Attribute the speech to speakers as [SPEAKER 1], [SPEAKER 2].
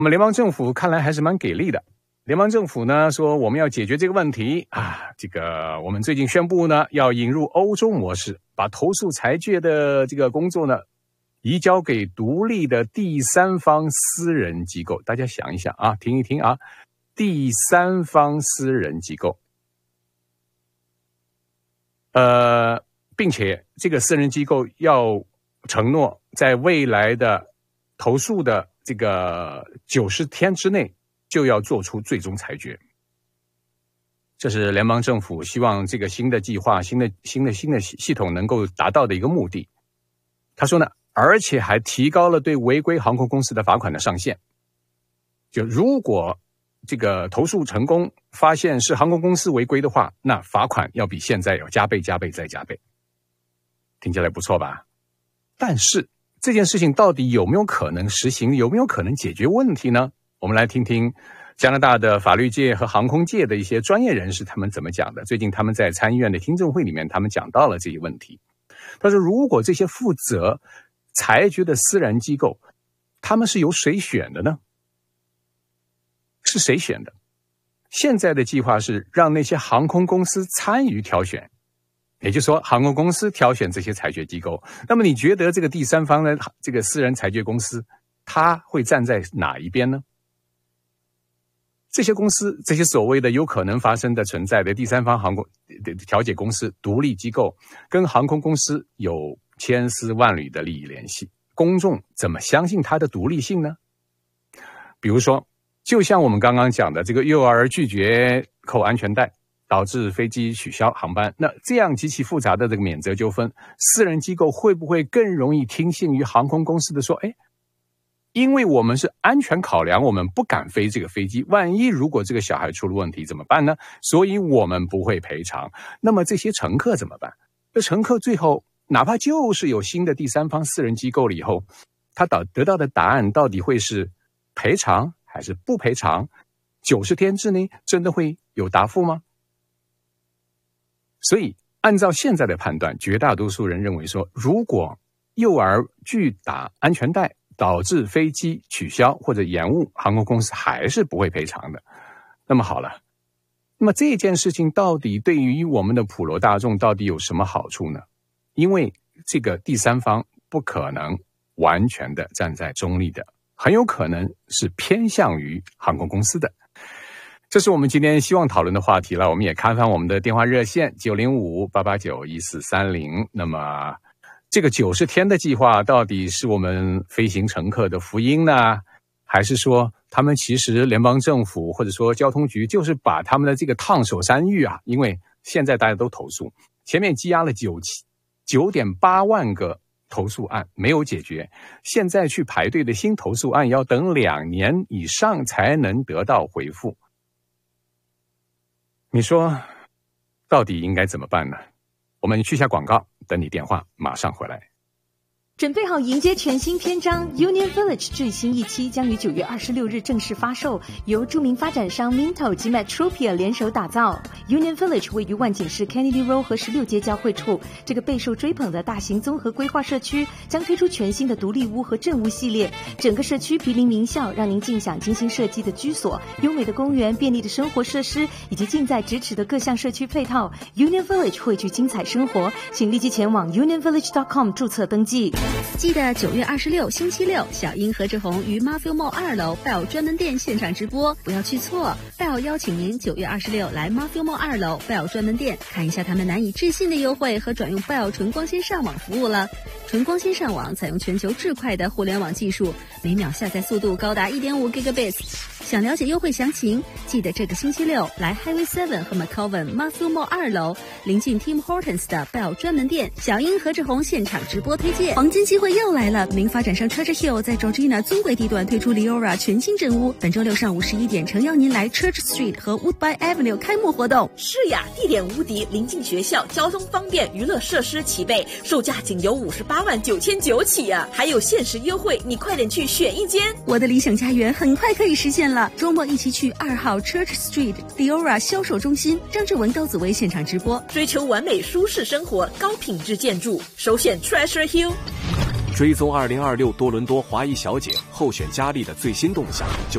[SPEAKER 1] 那么联邦政府看来还是蛮给力的。联邦政府呢说我们要解决这个问题啊，我们最近宣布呢要引入欧洲模式，把投诉裁决的这个工作呢移交给独立的第三方私人机构。大家想一想啊，听一听啊，第三方私人机构。并且这个私人机构要承诺在未来的投诉的这个90天之内就要做出最终裁决。这是联邦政府希望这个新的计划、新的系统能够达到的一个目的。他说呢，而且还提高了对违规航空公司的罚款的上限。就如果这个投诉成功，发现是航空公司违规的话，那罚款要比现在要加倍、加倍再加倍。听起来不错吧？但是这件事情到底有没有可能实行，有没有可能解决问题呢？我们来听听加拿大的法律界和航空界的一些专业人士他们怎么讲的。最近他们在参议院的听证会里面，他们讲到了这一问题。他说，如果这些负责裁决的私人机构，他们是由谁选的呢？是谁选的？现在的计划是让那些航空公司参与挑选，也就是说航空公司挑选这些裁决机构。那么你觉得这个第三方的这个私人裁决公司他会站在哪一边呢？这些公司，这些所谓的有可能发生的存在的第三方航空调解公司、独立机构，跟航空公司有千丝万缕的利益联系，公众怎么相信它的独立性呢？比如说就像我们刚刚讲的这个幼儿拒绝扣安全带导致飞机取消航班，那这样极其复杂的这个免责纠纷，私人机构会不会更容易听信于航空公司的说，因为我们是安全考量，我们不敢飞这个飞机，万一如果这个小孩出了问题怎么办呢？所以我们不会赔偿。那么这些乘客怎么办？这乘客最后哪怕就是有新的第三方私人机构了以后，他得到的答案到底会是赔偿还是不赔偿？90天之内真的会有答复吗？所以按照现在的判断，绝大多数人认为说，如果幼儿拒打安全带导致飞机取消或者延误，航空公司还是不会赔偿的。那么好了，那么这件事情到底对于我们的普罗大众到底有什么好处呢？因为这个第三方不可能完全的站在中立的，很有可能是偏向于航空公司的。这是我们今天希望讨论的话题了。我们也开放我们的电话热线905-889-1430。那么这个90天的计划到底是我们飞行乘客的福音呢，还是说他们其实联邦政府或者说交通局就是把他们的这个烫手山芋啊，因为现在大家都投诉，前面积压了9.8万个投诉案没有解决，现在去排队的新投诉案要等2年以上才能得到回复。你说到底应该怎么办呢？我们去下广告，等你电话，马上回来。
[SPEAKER 2] 准备好迎接全新篇章 Union Village 最新一期将于9月26日正式发售，由著名发展商 Minto 及 Metropia 联手打造。Union Village 位于万景市 Kennedy Road 和16街交汇处，这个备受追捧的大型综合规划社区将推出全新的独立屋和镇屋系列，整个社区毗邻名校，让您尽享精心设计的居所、优美的公园、便利的生活设施以及近在咫尺的各项社区配套。Union Village 汇聚精彩生活，请立即前往 unionvillage.com 注册登记。
[SPEAKER 3] 记得9月26星期六，小英何志宏于 Marfil Mall 2楼 Bell 专门店现场直播，不要去错。Bell 邀请您9月26来 Marfil Mall 2楼 Bell 专门店，看一下他们难以置信的优惠和转用 Bell 纯光纤上网服务了。纯光纤上网采用全球至快的互联网技术，每秒下载速度高达 1.5 Gigabits。想了解优惠详情，记得这个星期六来 Highway 7和 McCowan Marfil Mall 2楼，临近 Tim Hortons 的 Bell 专门店，小英何志宏现场直播推荐。黄金机会又来了！名发展商 Church Hill 在 Georgina 尊贵地段推出 Leora 全新镇屋，本周六上午11点，诚邀您来 Church Street 和 Woodbine Avenue 开幕活动。
[SPEAKER 4] 是呀，地点无敌，临近学校，交通方便，娱乐设施齐备，售价仅由58.999万起呀！还有限时优惠，你快点去选一间。
[SPEAKER 3] 我的理想家园很快可以实现了，周末一起去2号 Church Street Leora 销售中心，张志文、高子薇现场直播。
[SPEAKER 4] 追求完美舒适生活，高品质建筑，首选 Treasure Hill。
[SPEAKER 5] 追踪2026多伦多华裔小姐候选佳丽的最新动向。